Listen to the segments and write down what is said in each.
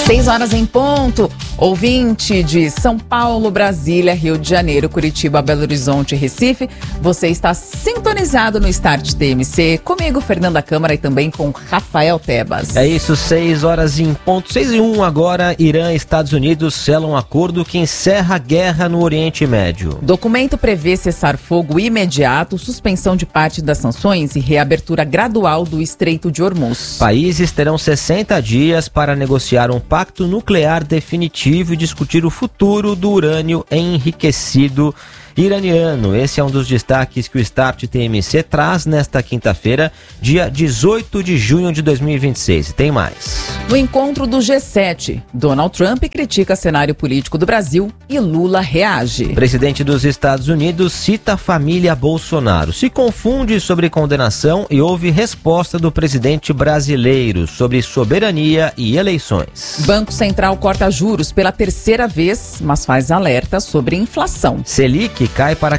6 horas em ponto. Ouvinte de São Paulo, Brasília, Rio de Janeiro, Curitiba, Belo Horizonte e Recife, você está sintonizado no Start TMC, comigo, Fernanda Câmara, e também com Rafael Tebas. É isso, 6 horas em ponto. 6:01 agora. Irã e Estados Unidos selam um acordo que encerra a guerra no Oriente Médio. Documento prevê cessar-fogo imediato, suspensão de parte das sanções e reabertura gradual do Estreito de Hormuz. Países terão 60 dias para negociar um pacto nuclear definitivo e discutir o futuro do urânio enriquecido iraniano. Esse é um dos destaques que o Start TMC traz nesta quinta-feira, dia 18 de junho de 2026. Tem mais. No encontro do G7, Donald Trump critica cenário político do Brasil e Lula reage. O presidente dos Estados Unidos cita a família Bolsonaro, se confunde sobre condenação e houve resposta do presidente brasileiro sobre soberania e eleições. Banco Central corta juros pela terceira vez, mas faz alerta sobre inflação. Selic cai para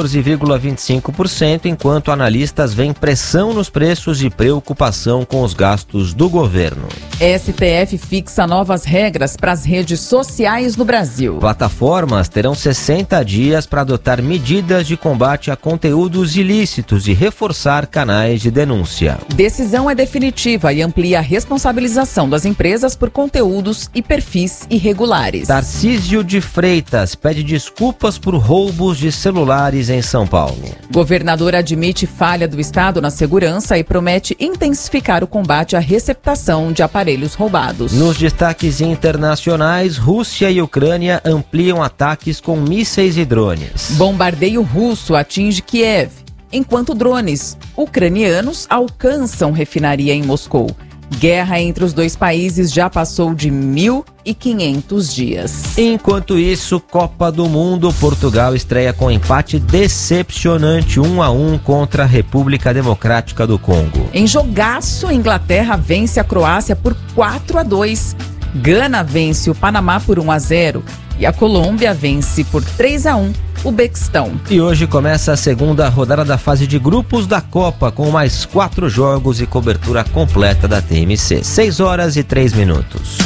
14,25%, enquanto analistas veem pressão nos preços e preocupação com os gastos do governo. STF fixa novas regras para as redes sociais no Brasil. Plataformas terão 60 dias para adotar medidas de combate a conteúdos ilícitos e reforçar canais de denúncia. Decisão é definitiva e amplia a responsabilização das empresas por conteúdos e perfis irregulares. Tarcísio de Freitas pede desculpas por roubos de celulares em São Paulo. Governador admite falha do Estado na segurança e promete intensificar o combate à receptação de aparelhos roubados. Nos destaques internacionais, Rússia e Ucrânia ampliam ataques com mísseis e drones. Bombardeio russo atinge Kiev, enquanto drones ucranianos alcançam refinaria em Moscou. Guerra entre os dois países já passou de 1.500 dias. Enquanto isso, Copa do Mundo, Portugal estreia com empate decepcionante 1-1 contra a República Democrática do Congo. Em jogaço, Inglaterra vence a Croácia por 4-2. Gana vence o Panamá por 1-0 e a Colômbia vence por 3-1 o Bequistão. E hoje começa a segunda rodada da fase de grupos da Copa, com mais 4 jogos e cobertura completa da TMC. 6 horas e 3 minutos.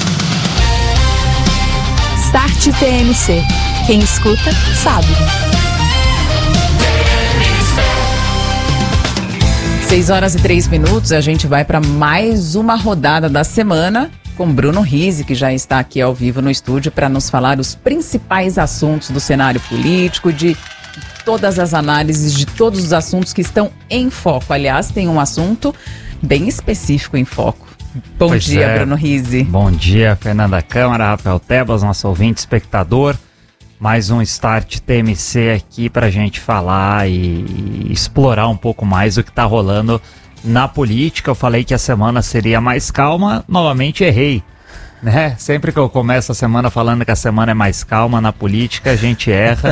Start TMC. Quem escuta, sabe. 6 horas e 3 minutos, a gente vai para mais uma rodada da semana com Bruno Rizzi, que já está aqui ao vivo no estúdio para nos falar os principais assuntos do cenário político, de todas as análises, de todos os assuntos que estão em foco. Aliás, tem um assunto bem específico em foco. Bom dia, Bruno Rizzi. Bom dia, Fernanda Câmara, Rafael Tebas, nosso ouvinte, espectador. Mais um Start TMC aqui para a gente falar e explorar um pouco mais o que está rolando na política. Eu falei que a semana seria mais calma, novamente errei, né? Sempre que eu começo a semana falando que a semana é mais calma na política, a gente erra.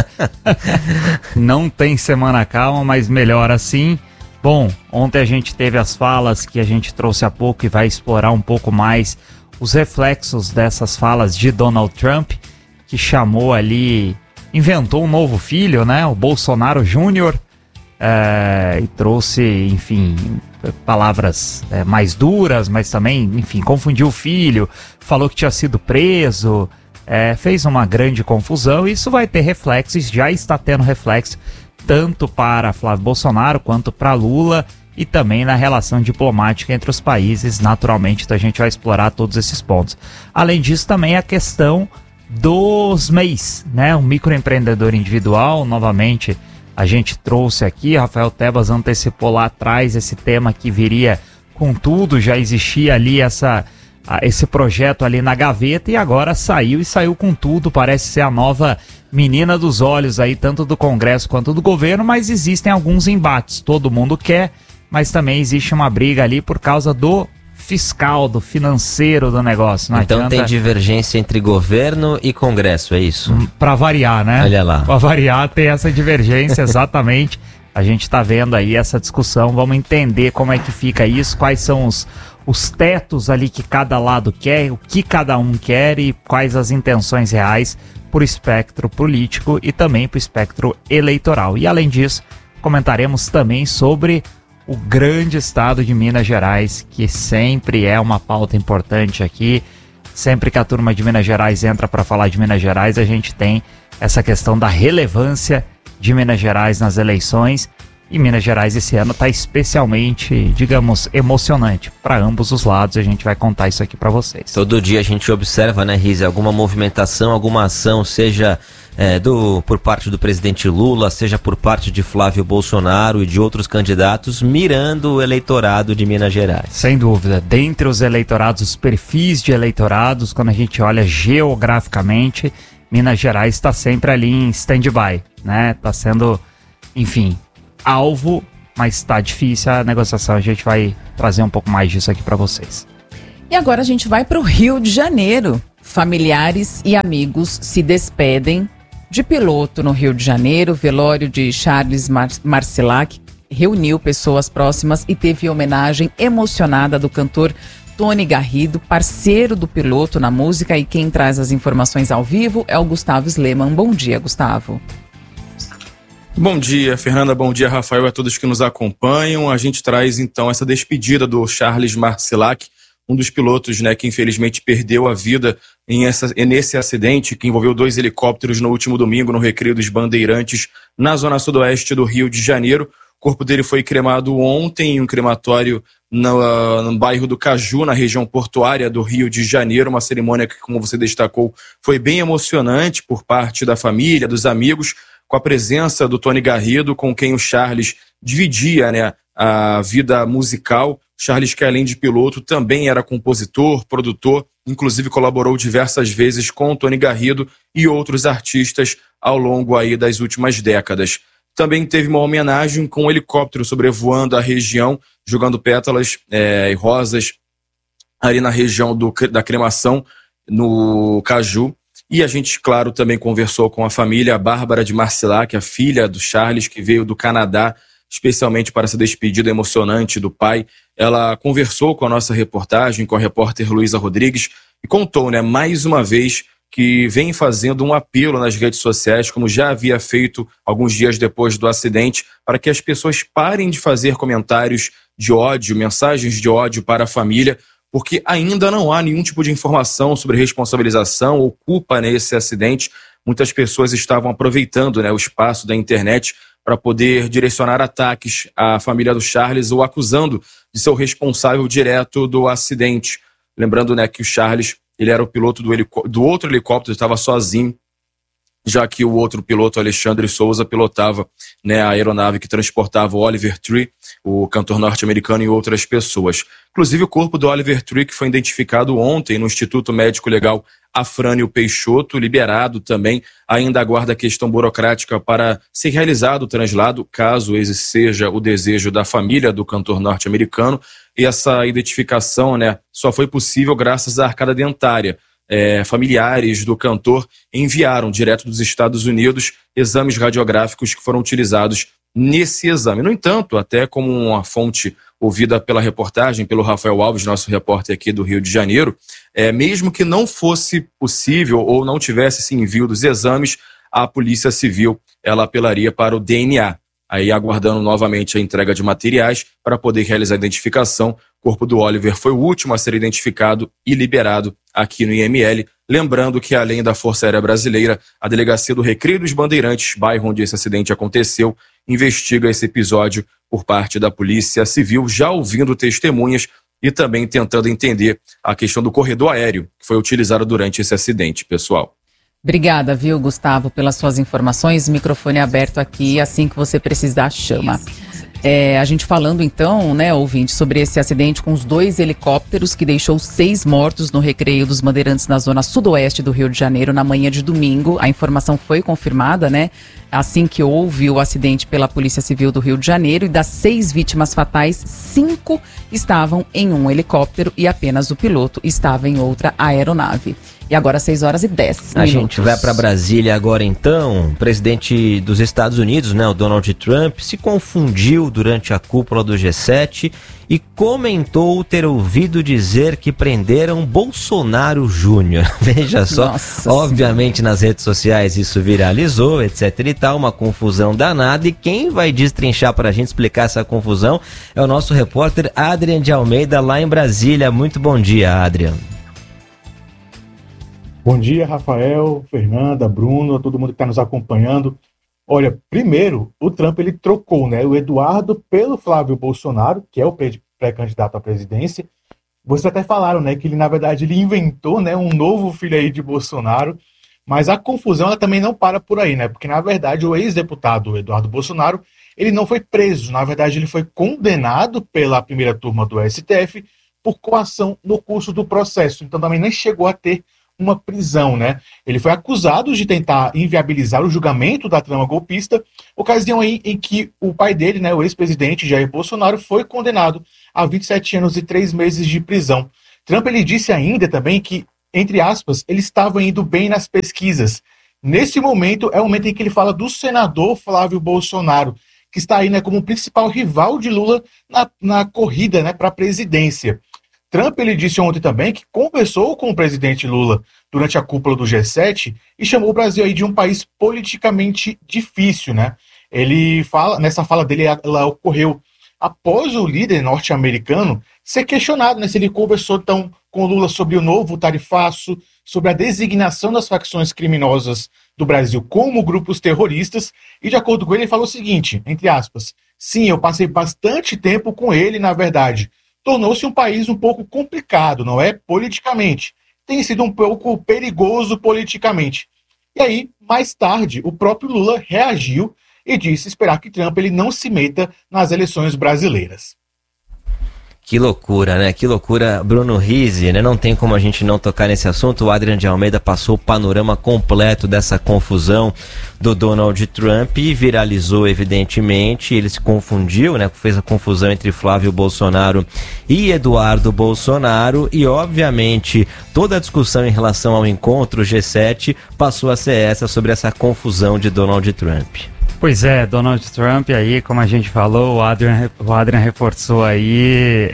Não tem semana calma, mas melhor assim. Bom, ontem a gente teve as falas que a gente trouxe há pouco e vai explorar um pouco mais os reflexos dessas falas de Donald Trump, que chamou ali, inventou um novo filho, né? O Bolsonaro Júnior, e trouxe, enfim, palavras mais duras, mas também, enfim, confundiu o filho, falou que tinha sido preso, fez uma grande confusão. Isso vai ter reflexos, já está tendo reflexo tanto para Flávio Bolsonaro quanto para Lula e também na relação diplomática entre os países. Naturalmente, então a gente vai explorar todos esses pontos. Além disso, também a questão dos MEIs, né? O microempreendedor individual, novamente, a gente trouxe aqui, Rafael Tebas antecipou lá atrás esse tema que viria com tudo, já existia ali esse projeto ali na gaveta e agora saiu com tudo, parece ser a nova menina dos olhos aí, tanto do Congresso quanto do governo, mas existem alguns embates, todo mundo quer, mas também existe uma briga ali por causa do fiscal, do financeiro do negócio. Não então adianta... tem divergência entre governo e Congresso, é isso? Para variar, né? Olha lá. Para variar, tem essa divergência, exatamente. A gente está vendo aí essa discussão, vamos entender como é que fica isso, quais são os tetos ali que cada lado quer, o que cada um quer e quais as intenções reais para o espectro político e também para o espectro eleitoral. E além disso, comentaremos também sobre o grande estado de Minas Gerais, que sempre é uma pauta importante aqui. sempre que a turma de Minas Gerais entra para falar de Minas Gerais, a gente tem essa questão da relevância de Minas Gerais nas eleições. E Minas Gerais esse ano está especialmente, digamos, emocionante para ambos os lados. A gente vai contar isso aqui para vocês. Todo dia a gente observa, né, Rize, alguma movimentação, alguma ação, seja por parte do presidente Lula, seja por parte de Flávio Bolsonaro e de outros candidatos, mirando o eleitorado de Minas Gerais. Sem dúvida. Dentre os eleitorados, os perfis de eleitorados, quando a gente olha geograficamente, Minas Gerais está sempre ali em stand-by, né? Está sendo, enfim, alvo, mas está difícil a negociação. A gente vai trazer um pouco mais disso aqui para vocês. E agora a gente vai para o Rio de Janeiro. Familiares e amigos se despedem de piloto no Rio de Janeiro. O velório de Charles Marcilac reuniu pessoas próximas e teve homenagem emocionada do cantor Tony Garrido, parceiro do piloto na música, e quem traz as informações ao vivo é o Gustavo Sleman. Bom dia, Gustavo. Bom dia, Fernanda. Bom dia, Rafael, a todos que nos acompanham. A gente traz, então, essa despedida do Charles Marcilac, um dos pilotos, né, que infelizmente perdeu a vida nesse acidente que envolveu 2 helicópteros no último domingo no Recreio dos Bandeirantes, na zona sudoeste do Rio de Janeiro. O corpo dele foi cremado ontem em um crematório no bairro do Caju, na região portuária do Rio de Janeiro. Uma cerimônia que, como você destacou, foi bem emocionante por parte da família, dos amigos, com a presença do Tony Garrido, com quem o Charles dividia, né, a vida musical. Charles, que além de piloto, também era compositor, produtor, inclusive colaborou diversas vezes com o Tony Garrido e outros artistas ao longo aí das últimas décadas. Também teve uma homenagem com um helicóptero sobrevoando a região, jogando pétalas e rosas ali na região da cremação, no Caju. E a gente, claro, também conversou com a família, a Bárbara de Marcilac, a filha do Charles, que veio do Canadá, especialmente para essa despedida emocionante do pai. Ela conversou com a nossa reportagem, com a repórter Luísa Rodrigues, e contou, né, mais uma vez, que vem fazendo um apelo nas redes sociais, como já havia feito alguns dias depois do acidente, para que as pessoas parem de fazer comentários de ódio, mensagens de ódio para a família, porque ainda não há nenhum tipo de informação sobre responsabilização ou culpa nesse acidente. Muitas pessoas estavam aproveitando, né, o espaço da internet para poder direcionar ataques à família do Charles ou acusando de ser o responsável direto do acidente. Lembrando, né, que o Charles, ele era o piloto do outro helicóptero, estava sozinho, já que o outro piloto, Alexandre Souza, pilotava, né, a aeronave que transportava o Oliver Tree, o cantor norte-americano, e outras pessoas. Inclusive o corpo do Oliver Tree, que foi identificado ontem no Instituto Médico Legal Afrânio Peixoto, liberado também, ainda aguarda a questão burocrática para ser realizado o translado, caso esse seja o desejo da família do cantor norte-americano. E essa identificação, né, só foi possível graças à arcada dentária. Familiares do cantor enviaram direto dos Estados Unidos exames radiográficos que foram utilizados nesse exame. No entanto, até como uma fonte ouvida pela reportagem, pelo Rafael Alves, nosso repórter aqui do Rio de Janeiro, mesmo que não fosse possível ou não tivesse esse envio dos exames, a Polícia Civil ela apelaria para o DNA, aí aguardando novamente a entrega de materiais para poder realizar a identificação. O corpo do Oliver foi o último a ser identificado e liberado aqui no IML. Lembrando que, além da Força Aérea Brasileira, a Delegacia do Recreio dos Bandeirantes, bairro onde esse acidente aconteceu, investiga esse episódio por parte da Polícia Civil, já ouvindo testemunhas e também tentando entender a questão do corredor aéreo que foi utilizado durante esse acidente, pessoal. Obrigada, viu, Gustavo, pelas suas informações. Microfone aberto aqui, assim que você precisar, chama. A gente falando então, né, ouvinte, sobre esse acidente com os 2 helicópteros que deixou 6 mortos no Recreio dos Bandeirantes na zona sudoeste do Rio de Janeiro na manhã de domingo. A informação foi confirmada, né, assim que houve o acidente pela Polícia Civil do Rio de Janeiro, e das 6 vítimas fatais, 5 estavam em um helicóptero e apenas o piloto estava em outra aeronave. E agora 6h10. A gente vai para Brasília agora então. O presidente dos Estados Unidos, né, o Donald Trump, se confundiu durante a cúpula do G7 e comentou ter ouvido dizer que prenderam Bolsonaro Júnior. Veja só, Nossa obviamente nas redes sociais isso viralizou, etc e tal, uma confusão danada, e quem vai destrinchar para a gente explicar essa confusão é o nosso repórter Adrian de Almeida lá em Brasília. Muito bom dia, Adrian. Bom dia, Rafael, Fernanda, Bruno, todo mundo que está nos acompanhando. Olha, primeiro, o Trump ele trocou, né, o Eduardo pelo Flávio Bolsonaro, que é o pré-candidato à presidência. Vocês até falaram, né, que ele, na verdade, ele inventou, né, um novo filho aí de Bolsonaro, mas a confusão ela também não para por aí, né, porque, na verdade, o ex-deputado Eduardo Bolsonaro, ele não foi preso, na verdade, ele foi condenado pela primeira turma do STF por coação no curso do processo, então também nem chegou a ter uma prisão, né? Ele foi acusado de tentar inviabilizar o julgamento da trama golpista, ocasião aí em que o pai dele, né, o ex-presidente Jair Bolsonaro, foi condenado a 27 anos e 3 meses de prisão. Trump ele disse ainda também que, entre aspas, ele estava indo bem nas pesquisas. Nesse momento, é o momento em que ele fala do senador Flávio Bolsonaro, que está aí, né, como o principal rival de Lula na corrida, né, para a presidência. Trump ele disse ontem também que conversou com o presidente Lula durante a cúpula do G7 e chamou o Brasil aí de um país politicamente difícil, né? Ele fala, nessa fala dele, ela ocorreu após o líder norte-americano ser questionado, né, se ele conversou então com Lula sobre o novo tarifaço, sobre a designação das facções criminosas do Brasil como grupos terroristas, e de acordo com ele, ele falou o seguinte, entre aspas, sim, eu passei bastante tempo com ele, na verdade. Tornou-se um país um pouco complicado, não é? Politicamente. Tem sido um pouco perigoso politicamente. E aí, mais tarde, o próprio Lula reagiu e disse esperar que Trump ele não se meta nas eleições brasileiras. Que loucura, né? Que loucura, Bruno Rizzi, né? Não tem como a gente não tocar nesse assunto. O Adrian de Almeida passou o panorama completo dessa confusão do Donald Trump e viralizou, evidentemente. Ele se confundiu, né? Fez a confusão entre Flávio Bolsonaro e Eduardo Bolsonaro e, obviamente, toda a discussão em relação ao encontro G7 passou a ser essa, sobre essa confusão de Donald Trump. Pois é, Donald Trump aí, como a gente falou, o Adrian reforçou aí,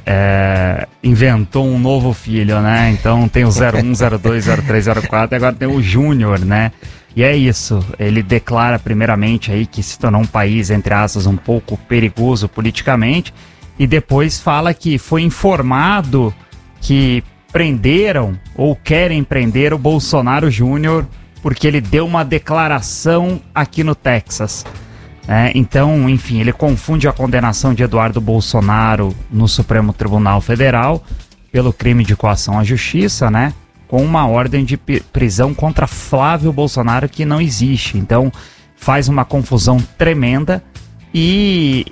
inventou um novo filho, né? Então tem o 01, 02, 03, 04 e agora tem o Júnior, né? E é isso, ele declara primeiramente aí que se tornou um país, entre aspas, um pouco perigoso politicamente e depois fala que foi informado que prenderam ou querem prender o Bolsonaro Júnior porque ele deu uma declaração aqui no Texas. Então, enfim, ele confunde a condenação de Eduardo Bolsonaro no Supremo Tribunal Federal pelo crime de coação à justiça, né, com uma ordem de prisão contra Flávio Bolsonaro que não existe. Então, faz uma confusão tremenda e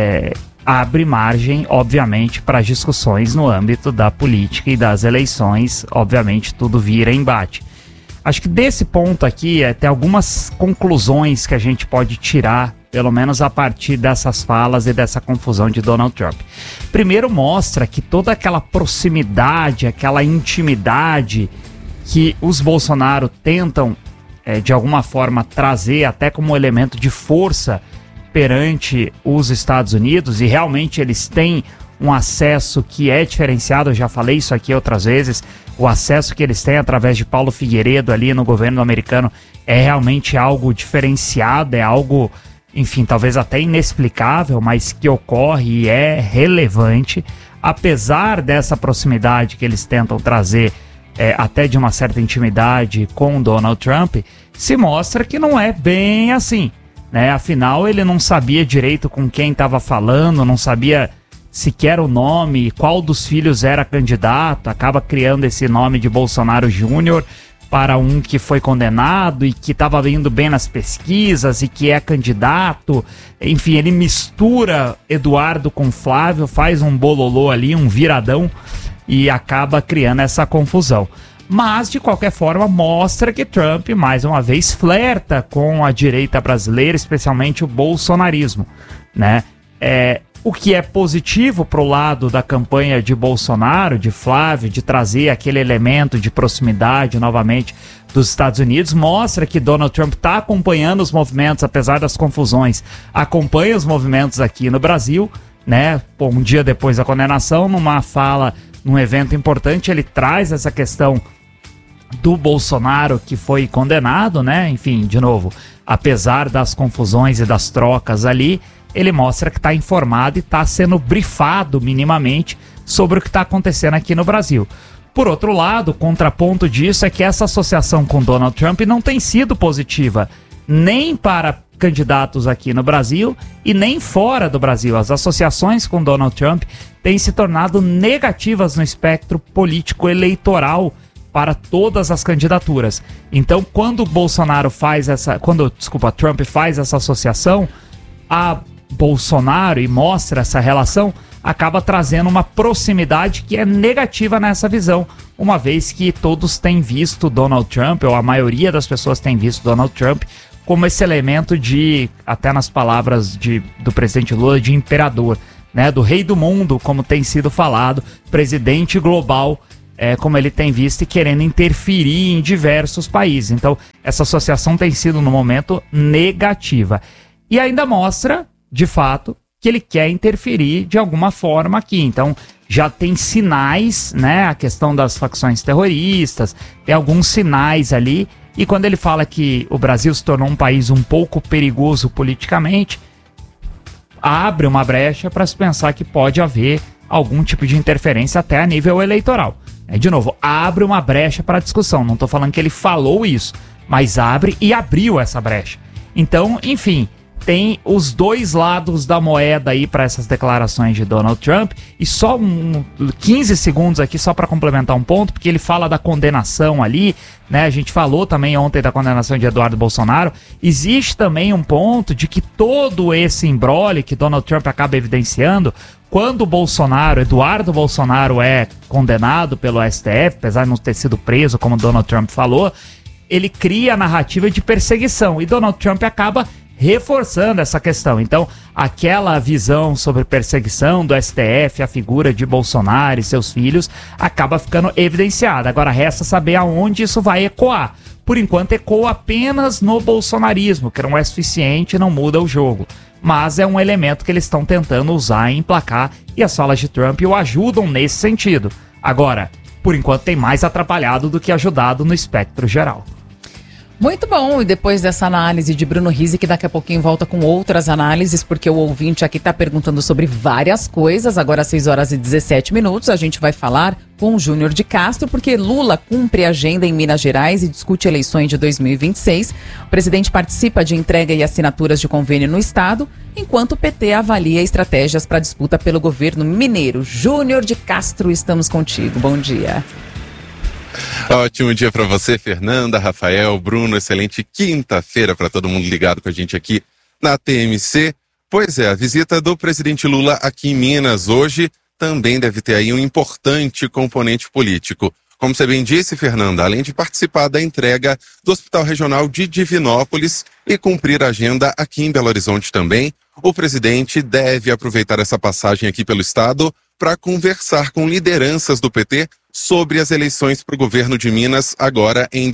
abre margem, obviamente, para discussões no âmbito da política e das eleições. Obviamente, tudo vira embate. Acho que desse ponto aqui tem algumas conclusões que a gente pode tirar, pelo menos a partir dessas falas e dessa confusão de Donald Trump. Primeiro, mostra que toda aquela proximidade, aquela intimidade que os Bolsonaro tentam, de alguma forma, trazer até como elemento de força perante os Estados Unidos, e realmente eles têm um acesso que é diferenciado, eu já falei isso aqui outras vezes, o acesso que eles têm através de Paulo Figueiredo ali no governo americano é realmente algo diferenciado, é algo, enfim, talvez até inexplicável, mas que ocorre e é relevante, apesar dessa proximidade que eles tentam trazer, até de uma certa intimidade com Donald Trump, se mostra que não é bem assim, né? Afinal, ele não sabia direito com quem estava falando, não sabia sequer o nome, qual dos filhos era candidato, acaba criando esse nome de Bolsonaro Júnior para um que foi condenado e que estava indo bem nas pesquisas e que é candidato. Enfim, ele mistura Eduardo com Flávio, faz um bololô ali, um viradão, e acaba criando essa confusão. Mas, de qualquer forma, mostra que Trump, mais uma vez, flerta com a direita brasileira, especialmente o bolsonarismo, né? O que é positivo para o lado da campanha de Bolsonaro, de Flávio, de trazer aquele elemento de proximidade novamente dos Estados Unidos, mostra que Donald Trump está acompanhando os movimentos, apesar das confusões, acompanha os movimentos aqui no Brasil, né? Um dia depois da condenação, numa fala, num evento importante, ele traz essa questão do Bolsonaro que foi condenado, né? Enfim, de novo, apesar das confusões e das trocas ali, ele mostra que está informado e está sendo brifado minimamente sobre o que está acontecendo aqui no Brasil. Por outro lado, o contraponto disso é que essa associação com Donald Trump não tem sido positiva, nem para candidatos aqui no Brasil e nem fora do Brasil. As associações com Donald Trump têm se tornado negativas no espectro político eleitoral para todas as candidaturas. Então, quando Trump faz essa associação a Bolsonaro e mostra essa relação, acaba trazendo uma proximidade que é negativa nessa visão, uma vez que todos têm visto Donald Trump, ou a maioria das pessoas tem visto Donald Trump como esse elemento de, até nas palavras do presidente Lula, de imperador, né, do rei do mundo, como tem sido falado, presidente global, como ele tem visto, e querendo interferir em diversos países. Então, essa associação tem sido, no momento, negativa. E ainda mostra, de fato, que ele quer interferir de alguma forma aqui. Então, já tem sinais, né, a questão das facções terroristas, tem alguns sinais ali. E quando ele fala que o Brasil se tornou um país um pouco perigoso politicamente, abre uma brecha para se pensar que pode haver algum tipo de interferência até a nível eleitoral. De novo, abre uma brecha para a discussão. Não estou falando que ele falou isso, mas abre e abriu essa brecha. Então, enfim, tem os dois lados da moeda aí para essas declarações de Donald Trump. E só 15 segundos aqui só para complementar um ponto, porque ele fala da condenação ali, né? A gente falou também ontem da condenação de Eduardo Bolsonaro. Existe também um ponto de que todo esse imbróglio que Donald Trump acaba evidenciando, quando Eduardo Bolsonaro é condenado pelo STF, apesar de não ter sido preso, como Donald Trump falou, ele cria a narrativa de perseguição. E Donald Trump acaba reforçando essa questão. Então, aquela visão sobre perseguição do STF, a figura de Bolsonaro e seus filhos, acaba ficando evidenciada. Agora, resta saber aonde isso vai ecoar. Por enquanto, ecoa apenas no bolsonarismo, que não é suficiente e não muda o jogo. Mas é um elemento que eles estão tentando usar e emplacar, e as falas de Trump o ajudam nesse sentido. Agora, por enquanto, tem mais atrapalhado do que ajudado no espectro geral. Muito bom, e depois dessa análise de Bruno Rizzi, que daqui a pouquinho volta com outras análises, porque o ouvinte aqui está perguntando sobre várias coisas. Agora às 6h17, a gente vai falar com o Júnior de Castro, porque Lula cumpre agenda em Minas Gerais e discute eleições de 2026. O presidente participa de entrega e assinaturas de convênio no estado, enquanto o PT avalia estratégias para disputa pelo governo mineiro. Júnior de Castro, estamos contigo. Bom dia. Ótimo dia para você, Fernanda, Rafael, Bruno, excelente quinta-feira para todo mundo ligado com a gente aqui na TMC. Pois é, a visita do presidente Lula aqui em Minas hoje também deve ter aí um importante componente político. Como você bem disse, Fernanda, além de participar da entrega do Hospital Regional de Divinópolis e cumprir a agenda aqui em Belo Horizonte também, o presidente deve aproveitar essa passagem aqui pelo estado para conversar com lideranças do PT sobre as eleições para o governo de Minas agora em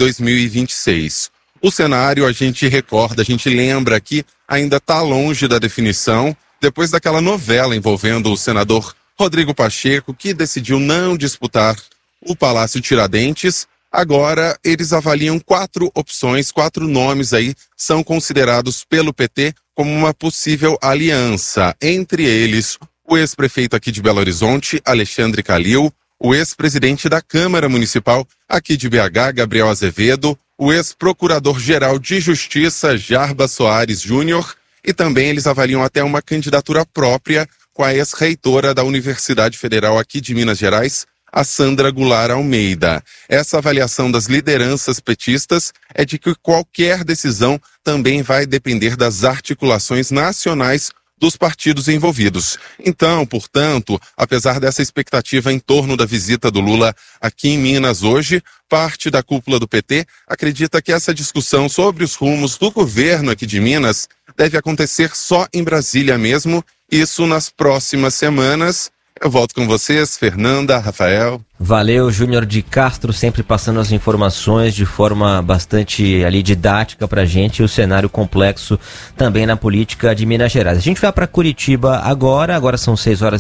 2026. O cenário, a gente recorda, a gente lembra que ainda está longe da definição, depois daquela novela envolvendo o senador Rodrigo Pacheco, que decidiu não disputar o Palácio Tiradentes. Agora eles avaliam 4 opções, 4 nomes aí são considerados pelo PT como uma possível aliança. Entre eles, o ex-prefeito aqui de Belo Horizonte, Alexandre Calil, o ex-presidente da Câmara Municipal aqui de BH, Gabriel Azevedo, o ex-procurador-geral de Justiça, Jarbas Soares Júnior, e também eles avaliam até uma candidatura própria com a ex-reitora da Universidade Federal aqui de Minas Gerais, a Sandra Goulart Almeida. Essa avaliação das lideranças petistas é de que qualquer decisão também vai depender das articulações nacionais dos partidos envolvidos. Então, portanto, apesar dessa expectativa em torno da visita do Lula aqui em Minas hoje, parte da cúpula do PT acredita que essa discussão sobre os rumos do governo aqui de Minas deve acontecer só em Brasília mesmo, isso nas próximas semanas. Eu volto com vocês, Fernanda, Rafael. Valeu, Júnior de Castro, sempre passando as informações de forma bastante ali didática pra gente, e o cenário complexo também na política de Minas Gerais. A gente vai para Curitiba agora são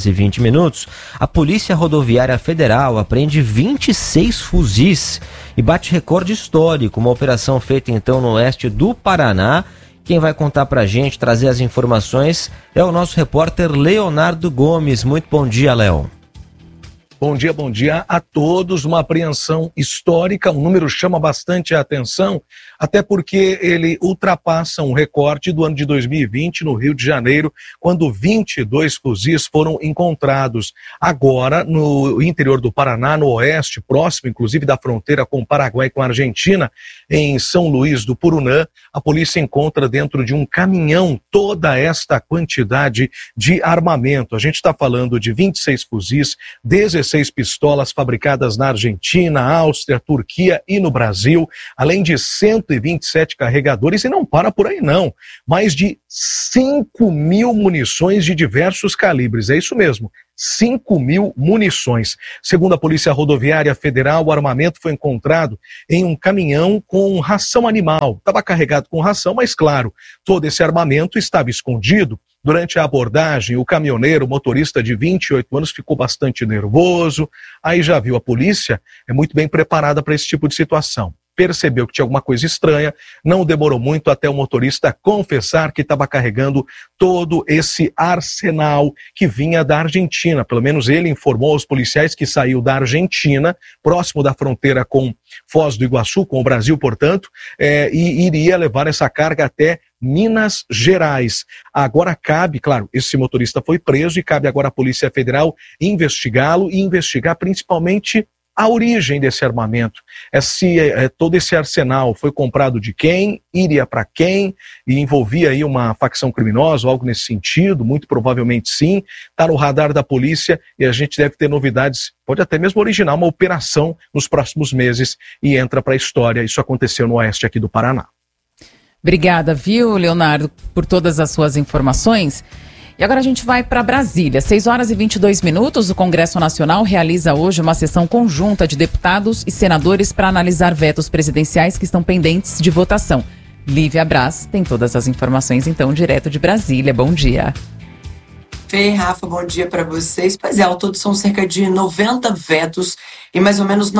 6h20. A Polícia Rodoviária Federal apreende 26 fuzis e bate recorde histórico, uma operação feita então no oeste do Paraná. Quem vai contar pra gente, trazer as informações, é o nosso repórter Leonardo Gomes. Muito bom dia, Léo. Bom dia a todos. Uma apreensão histórica, um número chama bastante a atenção, até porque ele ultrapassa um recorde do ano de 2020 no Rio de Janeiro, quando 22 fuzis foram encontrados. Agora, no interior do Paraná, no oeste, próximo inclusive da fronteira com o Paraguai e com a Argentina, em São Luís do Purunã, a polícia encontra dentro de um caminhão toda esta quantidade de armamento. A gente está falando de 26 fuzis, 16 pistolas fabricadas na Argentina, Áustria, Turquia e no Brasil, além de 127 carregadores, e não para por aí não, mais de 5.000 munições de diversos calibres, é isso mesmo, 5.000 munições. Segundo a Polícia Rodoviária Federal, o armamento foi encontrado em um caminhão com ração animal. Estava carregado com ração, mas claro, todo esse armamento estava escondido. Durante a abordagem, o caminhoneiro, motorista de 28 anos, ficou bastante nervoso. Aí já viu, a polícia é muito bem preparada para esse tipo de situação. Percebeu que tinha alguma coisa estranha, não demorou muito até o motorista confessar que estava carregando todo esse arsenal que vinha da Argentina. Pelo menos ele informou aos policiais que saiu da Argentina, próximo da fronteira com Foz do Iguaçu, com o Brasil, portanto, e iria levar essa carga até Minas Gerais. Agora cabe, claro, esse motorista foi preso e cabe agora à Polícia Federal investigá-lo e investigar principalmente a origem desse armamento. Todo esse arsenal foi comprado de quem, iria para quem, e envolvia aí uma facção criminosa ou algo nesse sentido, muito provavelmente sim, está no radar da polícia e a gente deve ter novidades, pode até mesmo originar uma operação nos próximos meses e entra para a história. Isso aconteceu no oeste aqui do Paraná. Obrigada, viu, Leonardo, por todas as suas informações. E agora a gente vai para Brasília. 6h22, o Congresso Nacional realiza hoje uma sessão conjunta de deputados e senadores para analisar vetos presidenciais que estão pendentes de votação. Lívia Braz tem todas as informações, então, direto de Brasília. Bom dia. Fê, Rafa, bom dia para vocês. Pois é, ao todo são cerca de 90 vetos e mais ou menos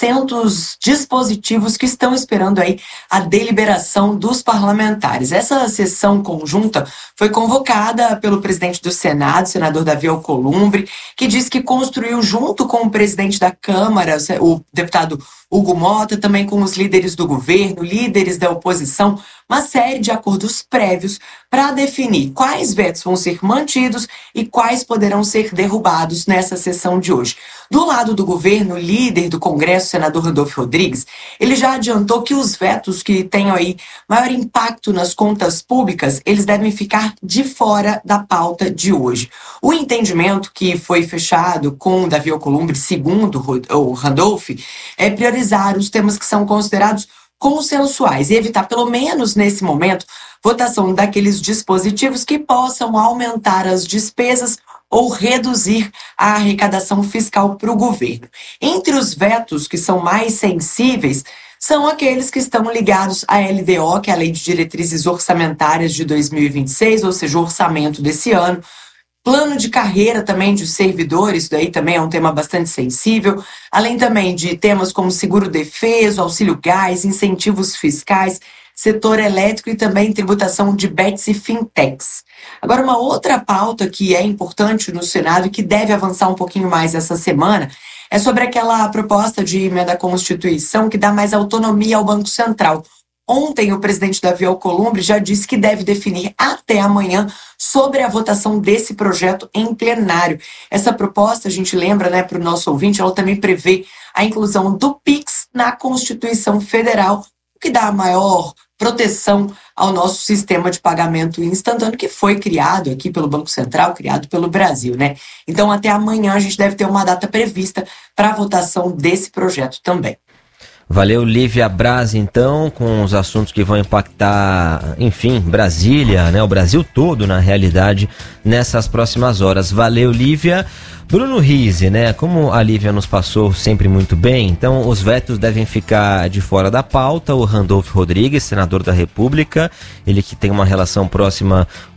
900 dispositivos que estão esperando aí a deliberação dos parlamentares. Essa sessão conjunta foi convocada pelo presidente do Senado, senador Davi Alcolumbre, que disse que construiu junto com o presidente da Câmara, o deputado Hugo Mota, também com os líderes do governo, líderes da oposição, uma série de acordos prévios para definir quais vetos vão ser mantidos e quais poderão ser derrubados nessa sessão de hoje. Do lado do governo, o líder do Congresso, senador Randolfo Rodrigues, ele já adiantou que os vetos que tenham aí maior impacto nas contas públicas, eles devem ficar de fora da pauta de hoje. O entendimento que foi fechado com o Davi Alcolumbre, segundo o Randolph, é priorizar os temas que são considerados consensuais e evitar, pelo menos nesse momento, votação daqueles dispositivos que possam aumentar as despesas ou reduzir a arrecadação fiscal para o governo. Entre os vetos que são mais sensíveis, são aqueles que estão ligados à LDO, que é a Lei de Diretrizes Orçamentárias de 2026, ou seja, o orçamento desse ano. Plano de carreira também de servidores, isso daí também é um tema bastante sensível, além também de temas como seguro-defeso, auxílio-gás, incentivos fiscais, setor elétrico e também tributação de bets e fintechs. Agora, uma outra pauta que é importante no Senado e que deve avançar um pouquinho mais essa semana é sobre aquela proposta de emenda à Constituição que dá mais autonomia ao Banco Central. Ontem, o presidente Davi Alcolumbre já disse que deve definir até amanhã sobre a votação desse projeto em plenário. Essa proposta, a gente lembra, né, para o nosso ouvinte, ela também prevê a inclusão do PIX na Constituição Federal, o que dá maior proteção ao nosso sistema de pagamento instantâneo que foi criado aqui pelo Banco Central, criado pelo Brasil, né? Então, até amanhã a gente deve ter uma data prevista para a votação desse projeto também. Valeu, Lívia Braz, então, com os assuntos que vão impactar, enfim, Brasília, né? O Brasil todo, na realidade, nessas próximas horas. Valeu, Lívia. Bruno Rizzi, né? Como a Lívia nos passou sempre muito bem, então os vetos devem ficar de fora da pauta. O Randolfo Rodrigues, senador da República, ele que tem uma relação próxima com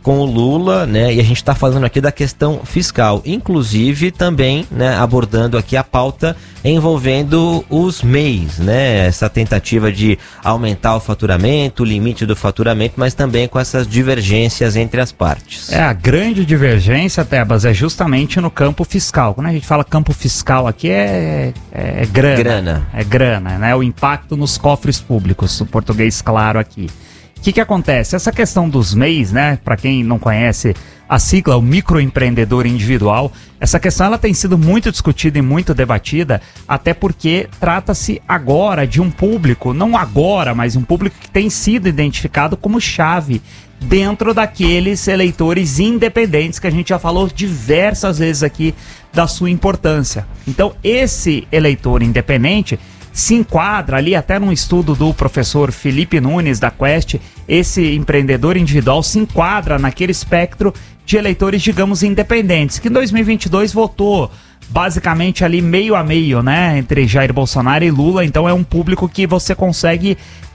com o Lula, né? E a gente está falando aqui da questão fiscal, inclusive também, né, abordando aqui a pauta envolvendo os MEIs, né? Essa tentativa de aumentar o faturamento, o limite do faturamento, mas também com essas divergências entre as partes. A grande divergência, Tebas, é justamente no campo fiscal. Quando a gente fala campo fiscal aqui é grana. É grana, né? O impacto nos cofres públicos, o português claro aqui. O que acontece? Essa questão dos MEIs, né? Para quem não conhece a sigla, o microempreendedor individual, essa questão ela tem sido muito discutida e muito debatida, até porque trata-se agora de um público, não agora, mas um público que tem sido identificado como chave dentro daqueles eleitores independentes que a gente já falou diversas vezes aqui da sua importância. Então, esse eleitor independente se enquadra ali, até num estudo do professor Felipe Nunes da Quest, esse empreendedor individual se enquadra naquele espectro de eleitores, digamos, independentes, que em 2022 votou basicamente ali meio a meio, né, entre Jair Bolsonaro e Lula. Então é um público que você consegue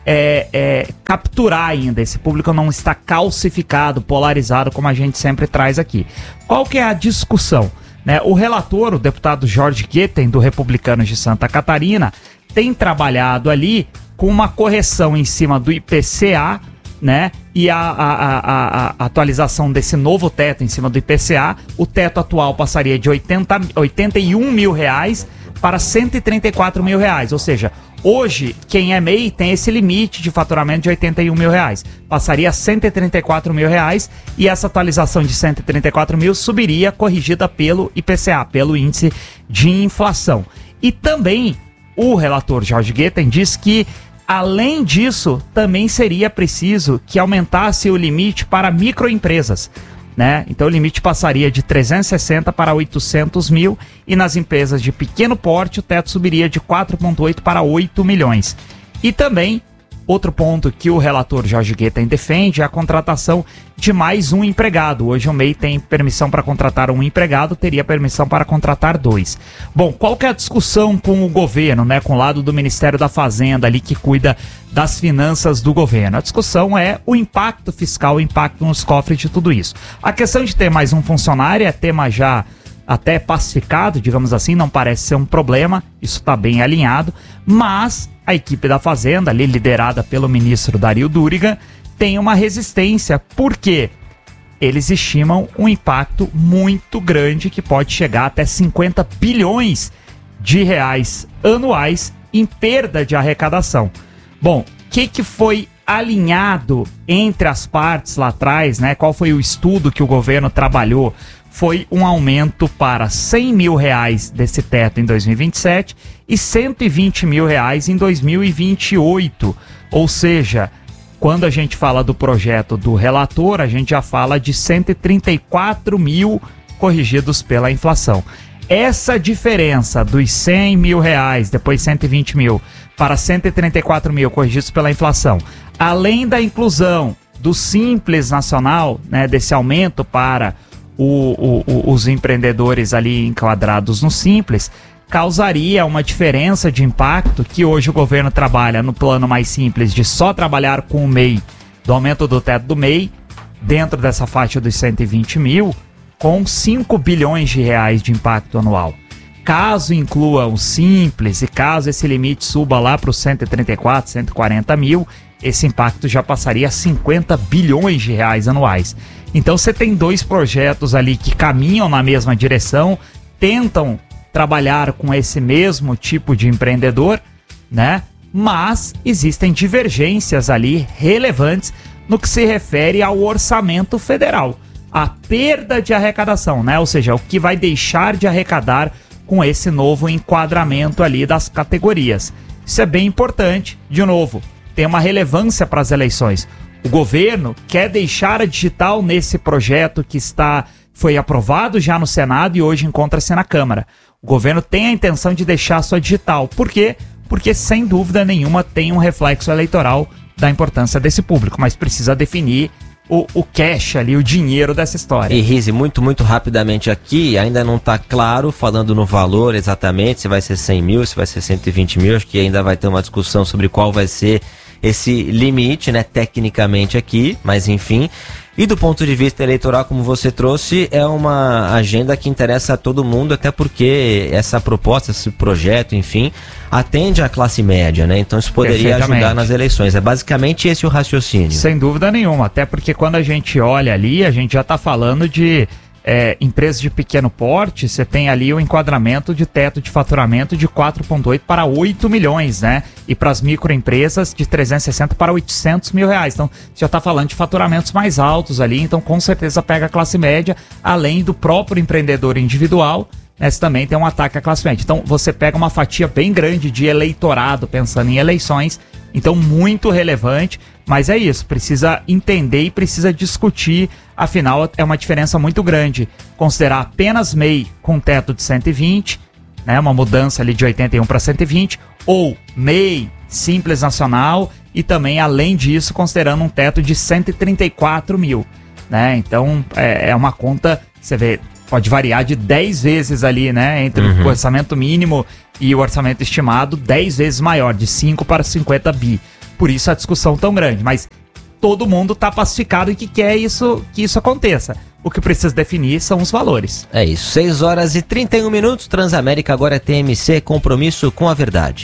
capturar ainda. Esse público não está calcificado, polarizado, como a gente sempre traz aqui. Qual que é a discussão? Né? O relator, o deputado Jorge Guetem, do Republicanos de Santa Catarina, tem trabalhado ali com uma correção em cima do IPCA, né? E a atualização desse novo teto em cima do IPCA. O teto atual passaria de 81 mil reais para 134 mil reais. Ou seja, hoje, quem é MEI tem esse limite de faturamento de 81 mil reais. Passaria a 134 mil reais e essa atualização de 134 mil subiria corrigida pelo IPCA, pelo índice de inflação. E também o relator Jorge Guetem diz que, além disso, também seria preciso que aumentasse o limite para microempresas, né? Então o limite passaria de 360 para 800 mil e nas empresas de pequeno porte o teto subiria de 4,8 para 8 milhões. E também, outro ponto que o relator Jorge Guetem defende é a contratação de mais um empregado. Hoje o MEI tem permissão para contratar um empregado, teria permissão para contratar 2. Bom, qual que é a discussão com o governo, né? Com o lado do Ministério da Fazenda ali que cuida das finanças do governo. A discussão é o impacto fiscal, o impacto nos cofres de tudo isso. A questão de ter mais um funcionário é tema já até pacificado, digamos assim, não parece ser um problema, isso está bem alinhado, mas a equipe da Fazenda, ali liderada pelo ministro Dario Duriga, tem uma resistência, porque eles estimam um impacto muito grande que pode chegar até 50 bilhões de reais anuais em perda de arrecadação. Bom, o que foi alinhado entre as partes lá atrás, né? Qual foi o estudo que o governo trabalhou? Foi um aumento para 100 mil reais desse teto em 2027 e 120 mil reais em 2028. Ou seja, quando a gente fala do projeto do relator, a gente já fala de 134 mil corrigidos pela inflação. Essa diferença dos 100 mil reais, depois 120 mil, para 134 mil corrigidos pela inflação, além da inclusão do Simples Nacional, né, desse aumento para os empreendedores ali enquadrados no Simples, causaria uma diferença de impacto que hoje o governo trabalha no plano mais simples de só trabalhar com o MEI, do aumento do teto do MEI, dentro dessa faixa dos 120 mil, com 5 bilhões de reais de impacto anual. Caso inclua o Simples e caso esse limite suba lá para os 134, 140 mil, esse impacto já passaria a 50 bilhões de reais anuais. Então você tem dois projetos ali que caminham na mesma direção, tentam trabalhar com esse mesmo tipo de empreendedor, né? Mas existem divergências ali relevantes no que se refere ao orçamento federal. A perda de arrecadação, né? Ou seja, o que vai deixar de arrecadar com esse novo enquadramento ali das categorias. Isso é bem importante, de novo, tem uma relevância para as eleições. O governo quer deixar a digital nesse projeto que foi aprovado já no Senado e hoje encontra-se na Câmara. O governo tem a intenção de deixar a sua digital. Por quê? Porque, sem dúvida nenhuma, tem um reflexo eleitoral da importância desse público, mas precisa definir o cash ali, o dinheiro dessa história. E Rize, muito rapidamente aqui, ainda não está claro, falando no valor exatamente, se vai ser 100 mil, se vai ser 120 mil, acho que ainda vai ter uma discussão sobre qual vai ser esse limite, né, tecnicamente aqui, mas enfim. E do ponto de vista eleitoral, como você trouxe, é uma agenda que interessa a todo mundo, até porque essa proposta, esse projeto, enfim, atende à classe média, né? Então isso poderia ajudar nas eleições. É basicamente esse o raciocínio. Sem dúvida nenhuma, até porque quando a gente olha ali, a gente já está falando de empresas de pequeno porte, você tem ali o enquadramento de teto de faturamento de 4,8 para 8 milhões, né? E para as microempresas de 360 para 800 mil reais. Então, você já está falando de faturamentos mais altos ali, então com certeza pega a classe média, além do próprio empreendedor individual, né? Você também tem um ataque à classe média. Então, você pega uma fatia bem grande de eleitorado, pensando em eleições, então muito relevante, mas é isso, precisa entender e precisa discutir, afinal é uma diferença muito grande, considerar apenas MEI com teto de 120, né, uma mudança ali de 81 para 120, ou MEI Simples Nacional e também, além disso, considerando um teto de 134 mil, né, então é uma conta, você vê, pode variar de 10 vezes ali, né, entre o orçamento mínimo e o orçamento estimado, 10 vezes maior, de 5 para 50 bi. Por isso a discussão tão grande, mas todo mundo está pacificado e que quer que isso aconteça. O que precisa definir são os valores. É isso, 6 horas e 31 minutos, Transamérica agora é TMC, compromisso com a verdade.